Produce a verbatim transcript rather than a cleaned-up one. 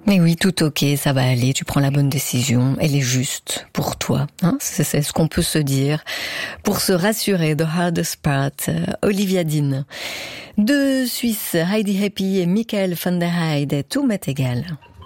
Mais oui, tout ok, ça va aller, tu prends la bonne décision, elle est juste pour toi. Hein, c'est, c'est ce qu'on peut se dire pour se rassurer. The hardest part, Olivia Dean. De Suisse, Heidi Happy et Michael van der Heide, tout m'est égal.